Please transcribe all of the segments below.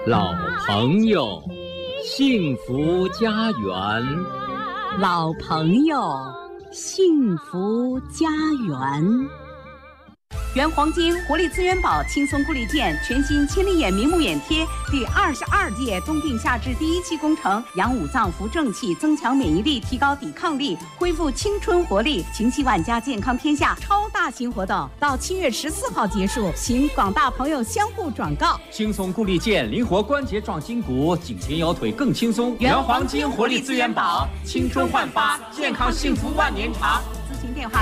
老朋友，幸福家园。 老朋友，幸福家园。原黄金活力资源宝轻松固力健全新千里眼明目眼贴第22届冬病夏治第1期工程，养五脏扶正气，增强免疫力，提高抵抗力，恢复青春活力，情系万家，健康天下超大型活动到7月14号结束，请广大朋友相互转告。 轻松固力健，灵活关节壮筋骨，颈前腰腿更轻松。 原黄金活力资源宝， 青春焕发，健康幸福万年长。 咨询电话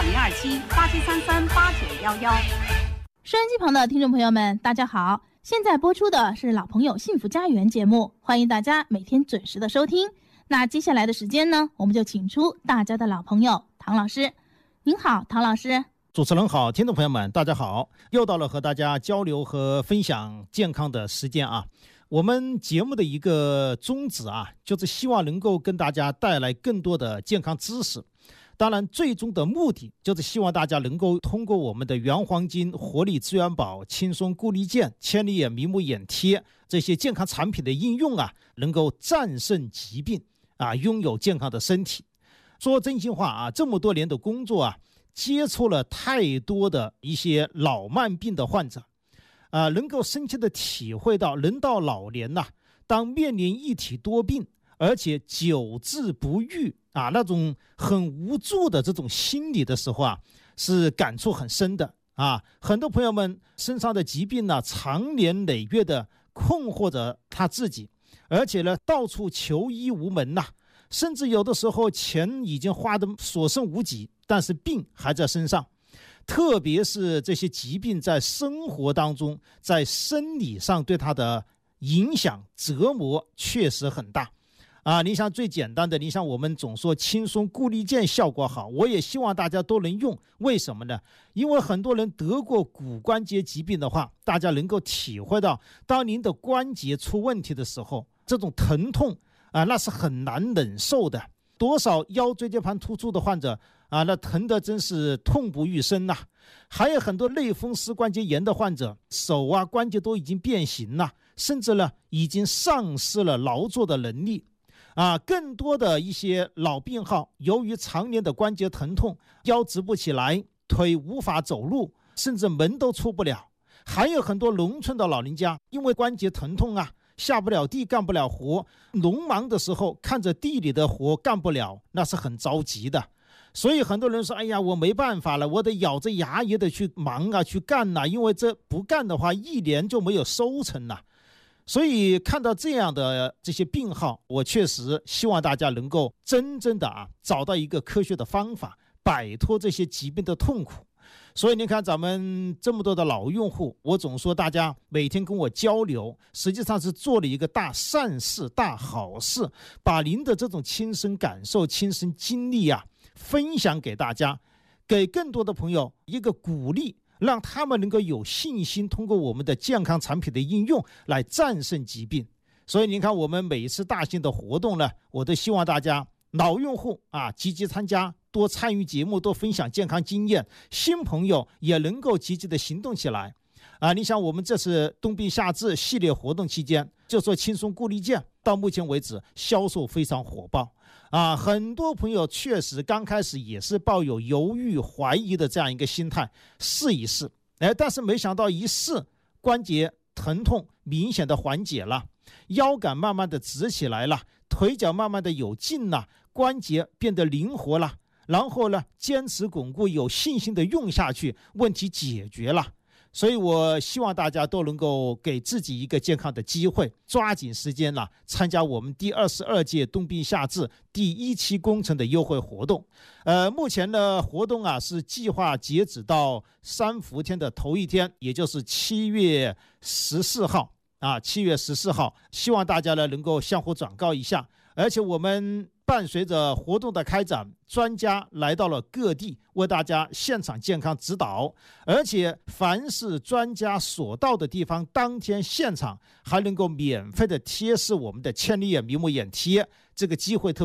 027-8733-8911。 收音机旁的听众朋友们，大家好！现在播出的是老朋友幸福家园节目，欢迎大家每天准时的收听。那接下来的时间呢，我们就请出大家的老朋友唐老师。您好，唐老师。 主持人好，听众朋友们大家好，又到了和大家交流和分享健康的时间啊。我们节目的一个宗旨啊，就是希望能够跟大家带来更多的健康知识。当然最终的目的就是希望大家能够通过我们的原黄金活力资源宝、轻松固力健、千里眼明目眼贴这些健康产品的应用啊，能够战胜疾病啊，拥有健康的身体。说真心话啊，这么多年的工作啊，接触了太多的一些老慢病的患者啊，能够深切的体会到人到老年呐，当面临一体多病而且久治不愈啊，那种很无助的这种心理的时候啊，是感触很深的啊。很多朋友们身上的疾病呢，长年累月的困惑着他自己，而且呢，到处求医无门呐，甚至有的时候钱已经花得所剩无几，但是病还在身上。特别是这些疾病在生活当中，在生理上对他的影响折磨确实很大。啊，你想最简单的，你想我们总说轻松固力健效果好，我也希望大家都能用。为什么呢？因为很多人得过骨关节疾病的话，大家能够体会到，当您的关节出问题的时候，这种疼痛啊，那是很难忍受的。多少腰椎间盘突出的患者啊，那疼得真是痛不欲生呐。还有很多类风湿关节炎的患者，手啊关节都已经变形了，甚至呢已经丧失了劳作的能力。啊，更多的一些老病号，由于常年的关节疼痛，腰直不起来，腿无法走路，甚至门都出不了。还有很多农村的老人家，因为关节疼痛啊，下不了地，干不了活，农忙的时候看着地里的活干不了，那是很着急的。所以很多人说，哎呀，我没办法了，我得咬着牙也得去忙啊，去干啊，因为这不干的话，1年就没有收成了。所以看到这样的这些病号，我确实希望大家能够真正的找到一个科学的方法，摆脱这些疾病的痛苦。所以你看咱们这么多的老用户，我总说大家每天跟我交流，实际上是做了一个大善事、大好事，把您的这种亲身感受、亲身经历啊，分享给大家，给更多的朋友一个鼓励，让他们能够有信心通过我们的健康产品的应用来战胜疾病。所以您看我们每一次大型的活动呢，我都希望大家老用户啊积极参加，多参与节目，多分享健康经验，新朋友也能够积极的行动起来啊。你想我们这次冬病夏治系列活动期间，就说轻松固力健，到目前为止销售非常火爆啊，很多朋友确实刚开始也是抱有犹豫怀疑的这样一个心态，试一试，但是没想到一试，关节疼痛明显的缓解了，腰杆慢慢的直起来了，腿脚慢慢的有劲了，关节变得灵活了，然后呢，坚持巩固，有信心的用下去，问题解决了。所以我希望大家都能够给自己一个健康的机会，抓紧时间了，参加我们第22届冬病夏治第1期工程的优惠活动。目前的活动啊是计划截止到3伏天的头一天，也就是7月14号啊，7月14号，希望大家呢能够相互转告一下。而且我们伴随着活动的开展，专家来到了各地，为大家现场健康指导，而且凡是专家所到的地方，当天现场还能够免费的贴示我们的千里眼明目眼贴，这个机会特别